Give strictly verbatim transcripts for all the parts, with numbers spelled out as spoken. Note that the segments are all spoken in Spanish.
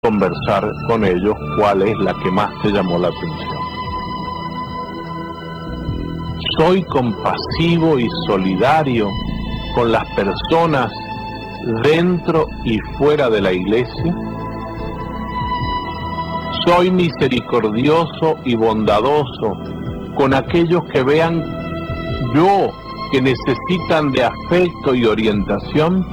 conversar con ellos cuál es la que más te llamó la atención. Soy compasivo y solidario con las personas dentro y fuera de la iglesia. Soy misericordioso y bondadoso con aquellos que vean yo que necesitan de afecto y orientación.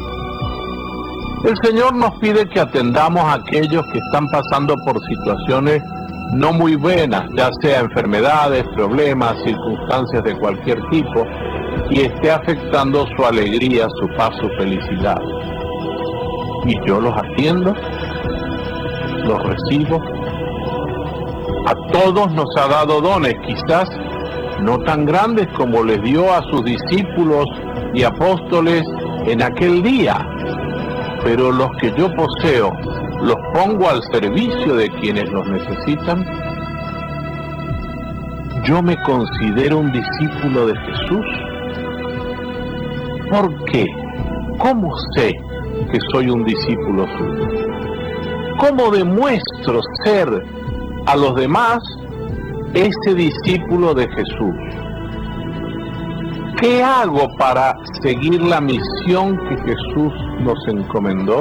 El Señor nos pide que atendamos a aquellos que están pasando por situaciones no muy buenas, ya sea enfermedades, problemas, circunstancias de cualquier tipo, y esté afectando su alegría, su paz, su felicidad. Y yo los atiendo, los recibo. A todos nos ha dado dones, quizás no tan grandes como les dio a sus discípulos y apóstoles en aquel día, pero los que yo poseo los pongo al servicio de quienes los necesitan. Yo me considero un discípulo de Jesús. ¿Por qué? ¿Cómo sé que soy un discípulo suyo? ¿Cómo demuestro ser a los demás ese discípulo de Jesús? ¿Qué hago para seguir la misión que Jesús nos encomendó?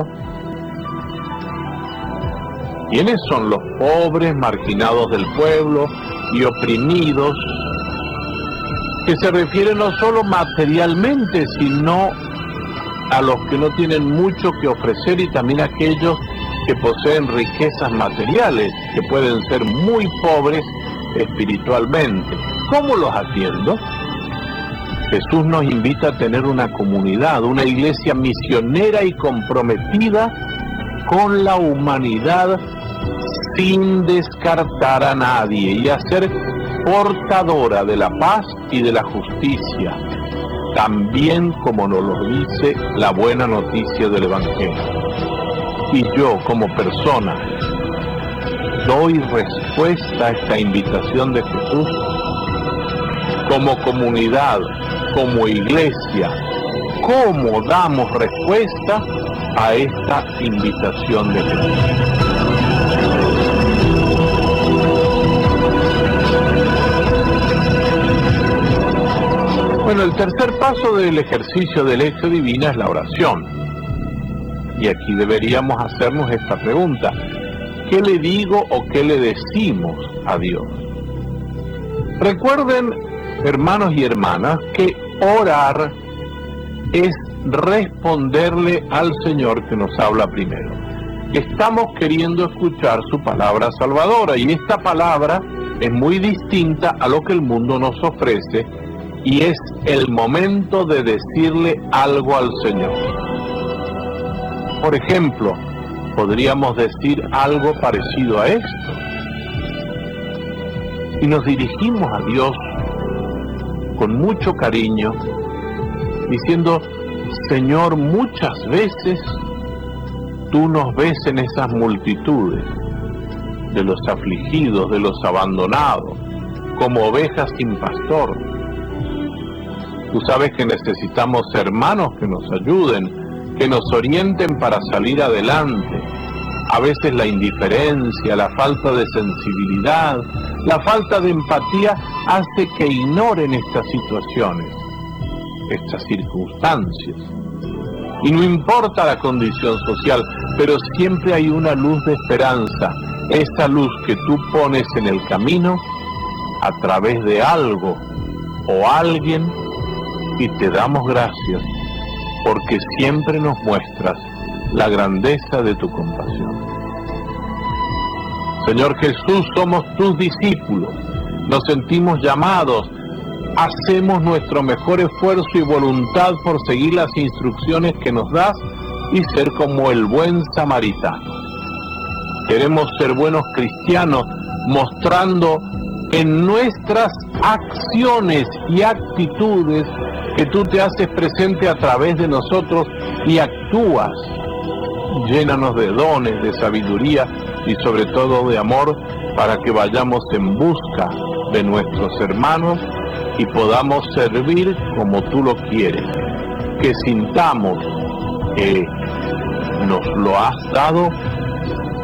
¿Quiénes son los pobres, marginados del pueblo y oprimidos? Que se refiere no solo materialmente, sino a los que no tienen mucho que ofrecer y también a aquellos que poseen riquezas materiales, que pueden ser muy pobres espiritualmente. ¿Cómo los atiendo? Jesús nos invita a tener una comunidad, una iglesia misionera y comprometida con la humanidad sin descartar a nadie y a ser portadora de la paz y de la justicia, también como nos lo dice la buena noticia del Evangelio. Y yo, como persona, doy respuesta a esta invitación de Jesús. Como comunidad, como iglesia, ¿cómo damos respuesta a esta invitación de Jesús? Bueno, el tercer paso del ejercicio de Lectio Divina es la oración. Y aquí deberíamos hacernos esta pregunta: ¿qué le digo o qué le decimos a Dios? Recuerden, hermanos y hermanas, que orar es responderle al Señor que nos habla primero. Estamos queriendo escuchar su palabra salvadora y esta palabra es muy distinta a lo que el mundo nos ofrece y es el momento de decirle algo al Señor. Por ejemplo, podríamos decir algo parecido a esto. Y nos dirigimos a Dios con mucho cariño, diciendo: Señor, muchas veces tú nos ves en esas multitudes de los afligidos, de los abandonados, como ovejas sin pastor. Tú sabes que necesitamos hermanos que nos ayuden, que nos orienten para salir adelante. A veces la indiferencia, la falta de sensibilidad, la falta de empatía hace que ignoren estas situaciones, estas circunstancias. Y no importa la condición social, pero siempre hay una luz de esperanza, esa luz que tú pones en el camino a través de algo o alguien, y te damos gracias porque siempre nos muestras la grandeza de tu compasión. Señor Jesús, somos tus discípulos, nos sentimos llamados, hacemos nuestro mejor esfuerzo y voluntad por seguir las instrucciones que nos das y ser como el buen samaritano. Queremos ser buenos cristianos, mostrando en nuestras acciones y actitudes que tú te haces presente a través de nosotros y actúas. Llénanos de dones, de sabiduría y sobre todo de amor para que vayamos en busca de nuestros hermanos y podamos servir como tú lo quieres. Que sintamos que nos lo has dado